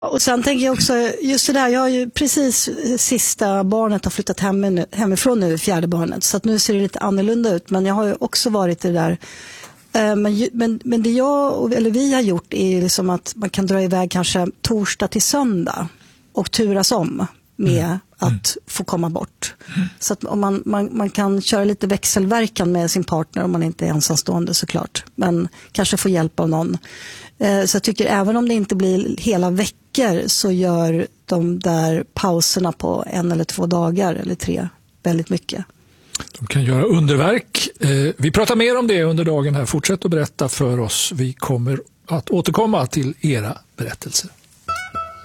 Och sen tänker jag också, just det där, jag har ju precis sista barnet har flyttat hemifrån nu, fjärde barnet. Så att nu ser det lite annorlunda ut. Men jag har ju också varit det där. Men det vi har gjort är ju liksom att man kan dra iväg kanske torsdag till söndag och turas om med att få komma bort. Så att om man kan köra lite växelverkan med sin partner om man inte är ensamstående såklart. Men kanske få hjälp av någon. Så jag tycker även om det inte blir hela veckor så gör de där pauserna på 1 eller 2 dagar eller 3 väldigt mycket. De kan göra underverk. Vi pratar mer om det under dagen här. Fortsätt att berätta för oss. Vi kommer att återkomma till era berättelser.